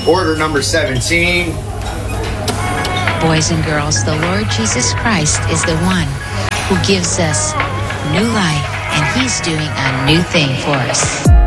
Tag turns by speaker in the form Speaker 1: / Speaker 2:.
Speaker 1: Order number 17.
Speaker 2: Boys and girls, the Lord Jesus Christ is the one who gives us new life, and he's doing a new thing for us.